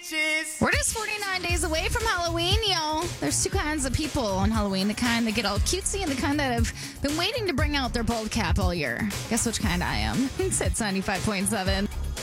bitches. We're just 49 days away from Halloween, y'all. There's two kinds of people on Halloween. The kind that get all cutesy and the kind that have been waiting to bring out their bald cap all year. Guess which kind I am. It's at 95.7.